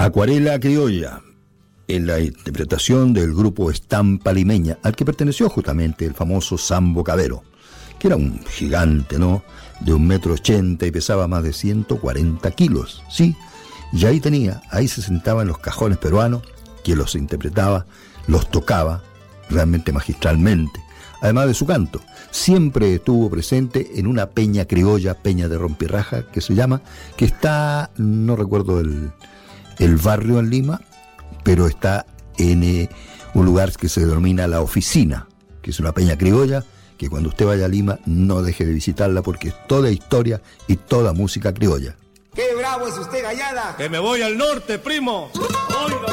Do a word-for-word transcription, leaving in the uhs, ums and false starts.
Acuarela Criolla, en la interpretación del grupo Estampa Limeña, al que perteneció justamente el famoso Sambo Cabero, que era un gigante, ¿no?, de un metro ochenta y pesaba más de ciento cuarenta kilos, sí, y ahí tenía, ahí se sentaba en los cajones peruanos, quien los interpretaba, los tocaba realmente magistralmente, además de su canto. Siempre estuvo presente en una peña criolla, peña de Rompirraja, que se llama, que está, no recuerdo el, el barrio en Lima, pero está en eh, un lugar que se denomina La Oficina, que es una peña criolla, que cuando usted vaya a Lima no deje de visitarla porque es toda historia y toda música criolla. ¡Qué bravo es usted, Gallada! ¡Que me voy al norte, primo! ¡Oiga!